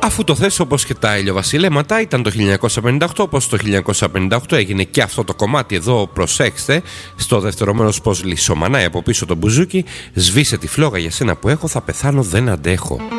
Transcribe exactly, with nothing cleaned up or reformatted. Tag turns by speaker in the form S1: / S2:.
S1: Αφού το θες όπως και τα ηλιοβασιλέματα, ήταν το χίλια εννιακόσια πενήντα οκτώ, όπως το χίλια εννιακόσια πενήντα οκτώ έγινε και αυτό το κομμάτι εδώ, προσέξτε, στο δεύτερο μέρος πως λισομανάει από πίσω το μπουζούκι, σβήσε τη φλόγα για σένα που έχω, θα πεθάνω δεν αντέχω.